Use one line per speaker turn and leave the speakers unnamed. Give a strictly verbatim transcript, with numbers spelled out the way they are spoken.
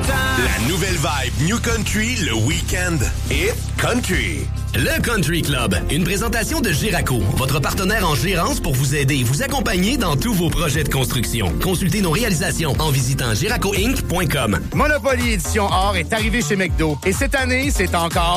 La nouvelle vibe New Country le week-end. Hit Country.
Le Country Club, une présentation de Giraco, votre partenaire en gérance pour vous aider et vous accompagner dans tous vos projets de construction. Consultez nos réalisations en visitant giraco inc point com.
Monopoly Édition Or est arrivé chez McDo et cette année, c'est encore